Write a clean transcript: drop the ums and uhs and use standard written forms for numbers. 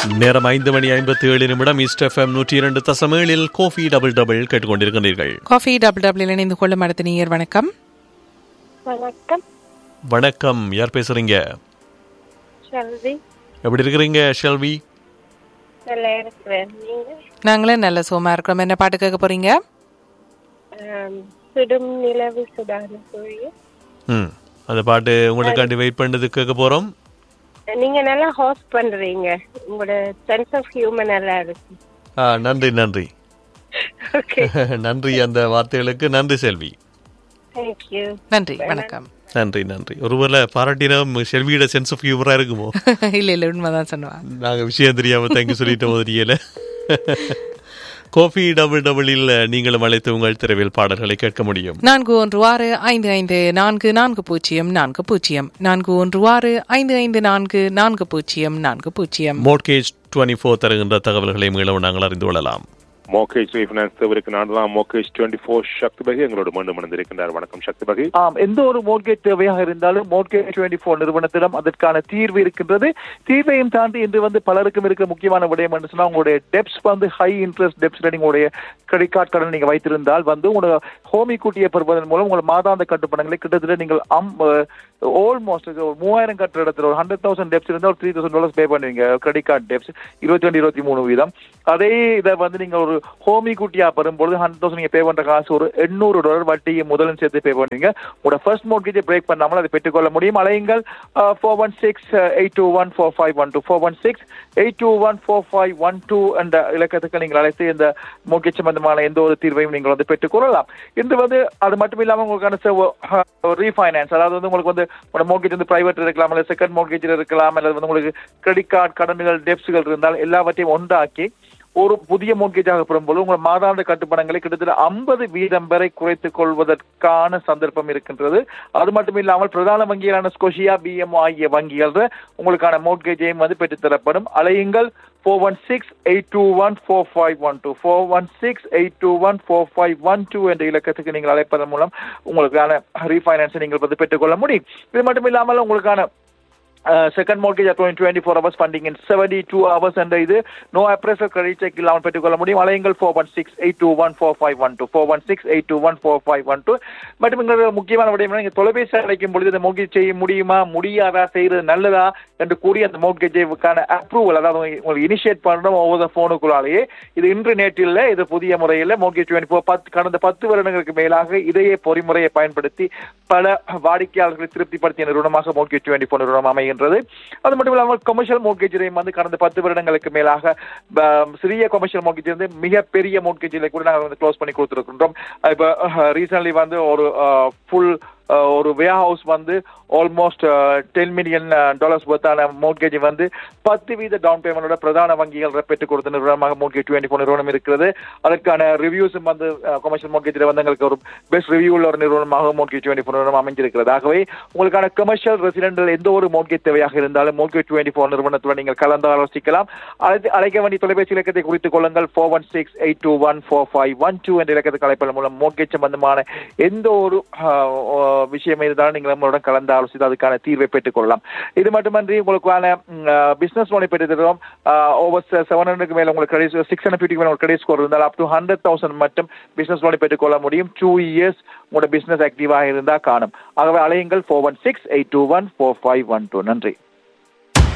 நேரம் 5:57 east FM 102.7 coffee double double கேட்டுக்கொண்டிருக்கிறீர்கள். Coffee double double இணைந்து கொள்ளும் அடுத்த நேயர். வணக்கம். வணக்கம். வணக்கம், யார் பேசுறீங்க? ஷெல்வி. எப்படி இருக்கிறீங்க ஷெல்வி? நல்லா இருக்கிறேன். நீங்க? நாங்களே நல்ல சோமா இருக்கிறோம். என்ன பாட்டு கேட்க போறீங்க? சுடும் நிலவு சுடான சூரிய. அந்த பாட்டு உங்களுக்காண்டி வெயிட் பண்ணது கேட்க போறோம். நீங்க நல்லா ஹோஸ்ட் பண்றீங்க. உங்களோட சென்ஸ் ஆஃப் ஹியூமர் நல்லா இருக்கு. நன்றி நன்றி. ஓகே. நன்றி, அந்த வார்த்தைகளுக்கு நன்றி செல்வி. Thank you. நன்றி, வணக்கம். நன்றி நன்றி. ஒருவேளை பாராட்டினா செல்வியோட சென்ஸ் ஆஃப் ஹியூமரா இருக்குமோ? இல்ல உண்மைதான் சொன்னவா. நாங்க விஷயம் தெரியாம தேங்க்யூ சொல்லிட்டு போதிரியல. காஃபி டபுள் டபுளில் நீங்களும் அழைத்து உங்கள் திரைவில் பாடல்களை கேட்க முடியும். 4165544040 4165544040. மோர்கேஜ் 24 தருகின்ற தகவல்களை மீளவும் நாங்கள் அறிந்து கொள்ளலாம். மோர்கேஜ் ரீஃபைனான்ஸ் தேவைக்கு நாடலாம். மோர்கேஜ் 24 சக்தி பகி எங்களோட மீண்டும் இணைந்திருக்கின்றார். வணக்கம் சக்தி பகி. எந்த ஒரு மோர்கேஜ் தேவையாக இருந்தாலும் மோர்கேஜ் 24 நிறுவனத்திடம் அதற்கான தீர்வு இருக்கின்றது. தீர்வையும் தாண்டி இன்று பலருக்கும் இருக்கிற முக்கியமான விடயம் என்று சொன்னா, உங்களுடைய டெப்ஸ் ஹை இன்ட்ரெஸ்ட் டெப்ஸ், உங்களுடைய கிரெடிட் கார்டு கடன் நீங்க வைத்திருந்தால் உங்களோட ஹோம் ஈக்விட்டியை பெறுவதன் மூலம் உங்கள் மாதாந்த கட்டுப்பணங்களை கிட்டத்தட்ட நீங்கள் ஆல்மோஸ்ட் 3000 கட்டுற இடத்துல 100,000 டெப்ஸ் இருந்தால் ஒரு $3,000 பே பண்ணுவீங்க. Credit card debts 22-23%. அதே இதை நீங்க ஒரு ஹோம் ஈக்விட்டியா பெறும்போது 100,000 நீங்க பே பண்ற காசு ஒரு $800 வட்டியை முதலும் சேர்த்து பே பண்ணுவீங்க. உங்களோட ஃபர்ஸ்ட் மோர்கேஜை பிரேக் பண்ணாமல் அதை பெற்றுக்கொள்ள முடியும். அலையுங்கள் 416-821-4512 416-821-4512 என்ற இலக்கத்துக்கு நீங்கள் அழைத்து இந்த மோர்கேஜ் சம்பந்தமான எந்த ஒரு தீர்வையும் நீங்கள் பெற்றுக்கொள்ளலாம். இன்று அது மட்டும் இல்லாமல் உங்களுக்கான ரீஃபைனான்ஸ், அதாவது உங்களுக்கு மோர்கேஜ் பிரைவேட் இருக்கலாம், அல்லது செகண்ட் மோர்கேஜில் இருக்கலாம், அல்லது உங்களுக்கு கிரெடிட் கார்டு கடன்கள் டெப்ஸ்கள் இருந்தால் எல்லாவற்றையும் ஒன்றாக்கி ஒரு புதிய மோர்கேஜாக பெறும்போது உங்கள் மாதாந்த கட்டுப்பணங்களை கிட்டத்தட்ட 50% வரை குறைத்துக் கொள்வதற்கான சந்தர்ப்பம் இருக்கின்றது. அது மட்டும் இல்லாமல் பிரதான வங்கிகளான ஸ்கோஷியா, BMO ஆகிய வங்கிகள் உங்களுக்கான மோர்கேஜையும் பெற்றுத்தரப்படும். அலையுங்கள் 416-821-4512 416-821-4512 என்ற இலக்கத்துக்கு நீங்கள் அழைப்பதன் மூலம் உங்களுக்கான ரீஃபைனான்ஸை நீங்கள் பெற்றுக்கொள்ள முடியும். இது மட்டும் இல்லாமல் உங்களுக்கான second mortgage 24 hours funding in 72 hours என்ற இது நோ அப்ரைசல் கிரெடிட் செக் இல்லாமல் பெற்றுக்கொள்ள முடியும். அலையுங்கள் 416-821-4512 416-821-4512. மற்றும் எங்களுடைய முக்கியமான விடயம், நீங்கள் தொலைபேசி அழைக்கும் பொழுது இந்த மோர்கேஜ் செய்ய முடியுமா, முடியாதா, செய்யறது நல்லதா என்று கூறி அந்த மோர்கேஜுக்கான அப்ரூவல், அதாவது உங்களுக்கு இனிஷியேட் பண்ணணும் ஒவ்வொரு போனுக்குள்ளாலேயே. இது இன்று நேற்றில், இது புதிய முறையில் மோர்கேஜ் 24 கடந்த 10 வருடங்களுக்கு மேலாக இதையே பொறிமுறையை பயன்படுத்தி பல வாடிக்கையாளர்களை திருப்திப்படுத்திய நிறுவனமாக மோர்கேஜ் 24 நிறுவனம் அமைகின்றது. அது மட்டும் இல்லாமல் கமர்ஷியல் மோர்கேஜையும் கடந்த 10 வருடங்களுக்கு மேலாக சிறிய கமர்ஷியல் மோர்கேஜ் மிக பெரிய மோர்கேஜில கூட நாங்கள் க்ளோஸ் பண்ணி கொடுத்துருக்கின்றோம். இப்போ ரீசன்ட்லி ஒரு ஃபுல் ஒரு வேர் house almost $10 million வர்த்தான mortgage 10% down பேமெண்டோட பிரதான வங்கிகள் பெற்றுக் கொடுத்த நிறுவனமாக மோர்கேஜ் 24 நிறுவனம் இருக்கிறது. அதற்கான ரிவ்யூஸும் கமர்ஷியல் மோர்கேஜில் எங்களுக்கு ஒரு பெஸ்ட் ரிவ்யூ உள்ள ஒரு நிறுவனமாக மோர்கேஜ் 24 நிறுவனம் அமைஞ்சிருக்கிறது. ஆகவே உங்களுக்கான கமர்ஷியல் ரெசிடென்டல் எந்த ஒரு மோர்கேஜ் தேவையாக இருந்தாலும் மோர்கேஜ் 24 நிறுவனத்துடன் நீங்கள் கலந்து ஆலோசிக்கலாம். அழைக்க வேண்டிய தொலைபேசி இலக்கத்தை குறித்துக் கொள்ளுங்கள் 416-821-4512 என்ற இலக்கத்துக்கு அழைப்பதன் மூலம் மோர்கேஜ் சம்பந்தமான எந்த ஒரு விஷயம் இருந்தாலும் நீங்கள் நம்மளுடன் கலந்து ஆலோசித்து அதுக்கான தீர்வை பெற்றுக் கொள்ளலாம். இது மட்டுமன்றி உங்களுக்கான பிசினஸ் லோனை பெற்று தருவோம். ஓவர் 700 மேல உங்களுக்கு கிரெடிட் 650 மேல கிரெடிட் ஸ்கோர் இருந்தால் up to 100,000 மட்டும் பிசினஸ் லோனை பெற்றுக் கொள்ள முடியும். 2 years உங்களோட பிசினஸ் ஆக்டிவாக இருந்தால் காணும். ஆகவே அலையுங்கள் 416-821-4512. நன்றி.